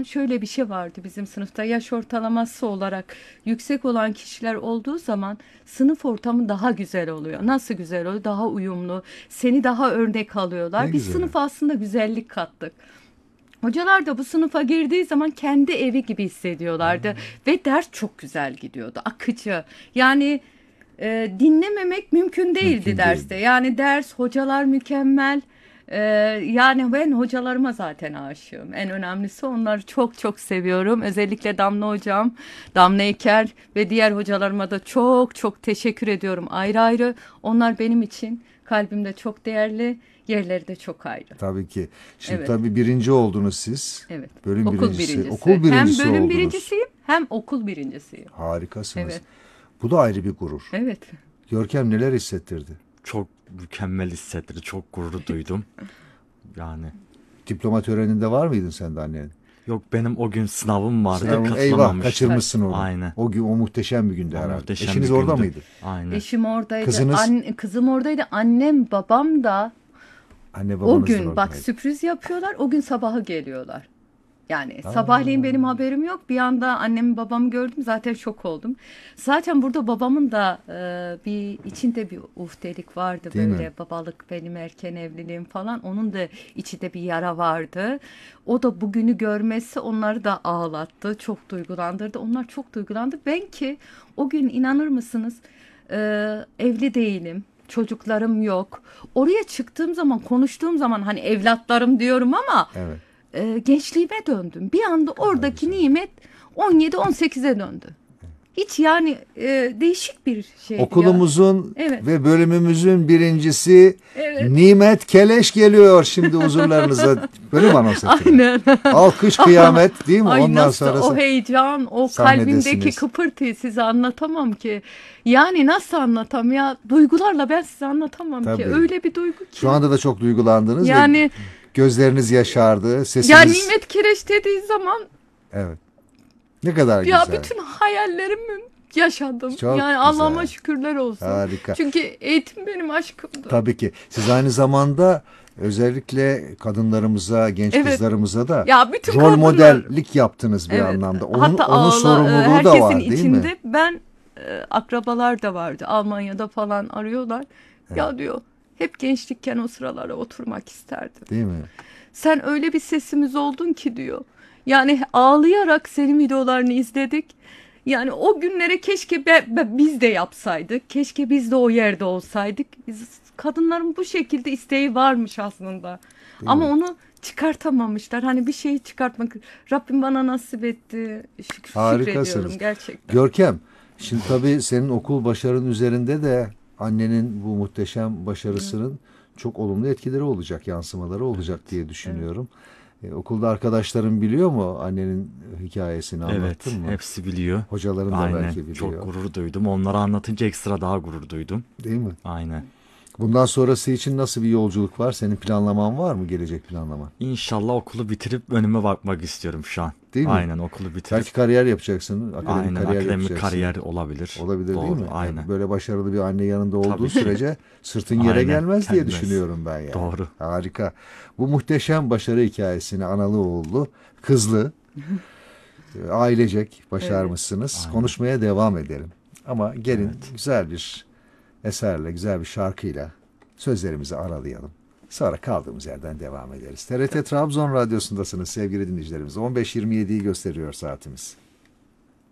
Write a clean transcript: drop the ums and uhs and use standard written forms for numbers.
şöyle bir şey vardı bizim sınıfta. Yaş ortalaması olarak yüksek olan kişiler olduğu zaman sınıf ortamı daha güzel oluyor. Nasıl güzel oluyor? Daha uyumlu. Seni daha örnek Ne alıyorlar. Biz güzel. sınıfa aslında güzellik kattık. Hocalar da bu sınıfa girdiği zaman kendi evi gibi hissediyorlardı ve ders çok güzel gidiyordu, akıcı. Yani dinlememek mümkün değildi Mümkün derste. değildi. Yani ders, hocalar mükemmel. E, Yani ben hocalarıma zaten aşığım. En önemlisi onları çok çok seviyorum. Özellikle Damla hocam, Damla Eker ve diğer hocalarıma da çok çok teşekkür ediyorum ayrı ayrı. Onlar benim için kalbimde çok değerli, yerleri de çok ayrı. Tabii ki. Şimdi Evet. tabii birinci oldunuz siz. Evet. Bölüm Okul birincisi. birincisi. Okul Hem birincisi bölüm oldunuz. birincisiyim hem okul birincisiyim. Harikasınız. Evet. Bu da ayrı bir gurur. Evet. Görkem neler hissettirdi? Çok mükemmel hissettirdi. Çok gurur duydum. Yani Diploma töreninde var mıydın sen de annen? yok, benim o gün sınavım vardı. Sınavın, eyvah, Katılamamıştım. kaçırmışsın onu. Aynen. O gün o muhteşem bir gündü O herhalde. muhteşem Eşiniz bir orada gündü. mıydı? Aynen. Eşim oradaydı. Kızınız? Kızım oradaydı. Annem, babam da Anne o babanız da gün bak oradaydı. sürpriz yapıyorlar. O gün sabahı geliyorlar. Yani sabahleyin benim haberim yok. Bir anda annemi babamı gördüm. Zaten şok oldum. Zaten burada babamın da bir içinde bir uhdelik vardı. Değil Böyle mi? babalık, benim erken evliliğim falan. Onun da içinde bir yara vardı. O da bugünü görmesi onları da ağlattı. Çok duygulandırdı. Onlar çok duygulandı. Ben ki o gün inanır mısınız evli değilim. Çocuklarım yok. Oraya çıktığım zaman, konuştuğum zaman hani evlatlarım diyorum ama Evet. gençliğime döndüm. Bir anda oradaki nimet 17-18'e döndü. Hiç yani değişik bir şeydi ya. Okulumuzun Evet. ve bölümümüzün birincisi Evet. Nimet Keleş geliyor şimdi huzurlarınıza. Böyle mi anons ettiler? Aynen. Alkış kıyamet değil mi? Ay Ondan nasıl sonrası o heyecan, o sahnedesiniz. kalbimdeki kıpırtıyı size anlatamam ki. Yani nasıl anlatam ya? Duygularla ben size anlatamam Tabii. ki. Öyle bir duygu ki. Şu anda da çok duygulandınız ve yani gözleriniz yaşardı. Sesiniz... ya Nimet Kireç dediği zaman Evet. Ne kadar ya güzel. bütün hayallerimi yaşadım. Çok yani güzel. Allah'ıma şükürler olsun. Harika. Çünkü eğitim benim aşkımdı. Tabii ki. Siz aynı zamanda özellikle kadınlarımıza, genç Evet. kızlarımıza da Ya bütün rol kadınlar- modellik yaptınız bir Evet. anlamda. Hatta Onun sorumluluğu da herkesin var değil içinde mi? ben akrabalar da vardı. Almanya'da falan arıyorlar. Ya diyor hep gençlikken o sıralara oturmak isterdim. Değil mi? Sen öyle bir sesimiz oldun ki diyor. Yani ağlayarak senin videolarını izledik. Yani o günlere keşke biz de yapsaydık. Keşke biz de o yerde olsaydık. Kadınların bu şekilde isteği varmış aslında. Ama onu çıkartamamışlar. Hani bir şeyi çıkartmak. Rabbim bana nasip etti. Harikasınız. Şükrediyorum gerçekten. Görkem, şimdi tabii senin okul başarının üzerinde de annenin bu muhteşem başarısının çok olumlu etkileri olacak, yansımaları olacak diye düşünüyorum. Okulda arkadaşların biliyor mu annenin hikayesini Evet, anlattın mı? hepsi biliyor. Hocaların da Aynen. belki biliyor. Çok gurur duydum. Onlara anlatınca ekstra daha gurur duydum. Değil mi? Aynen. Bundan sonrası için nasıl bir yolculuk var? Senin planlaman var mı? Gelecek planlaman? İnşallah okulu bitirip önüme bakmak istiyorum şu an. Değil mi? Aynen, okulu bitirip. Belki kariyer yapacaksın. Akademik Aynen, kariyer akademik yapacaksın. kariyer olabilir. Olabilir Doğru, değil mi? Aynen. Yani böyle başarılı bir anne yanında olduğu Tabii ki. sürece sırtın yere Aynen, gelmez diye gelmez. düşünüyorum ben yani. Doğru. Harika. Bu muhteşem başarı hikayesini analı oğullu, kızlı, ailecek başarmışsınız. Aynen. Konuşmaya devam edelim. Ama gelin güzel bir eserle, güzel bir şarkıyla sözlerimizi aralayalım. Sonra kaldığımız yerden devam ederiz. TRT Trabzon Radyosu'ndasınız sevgili dinleyicilerimiz. 15.27'yi gösteriyor saatimiz.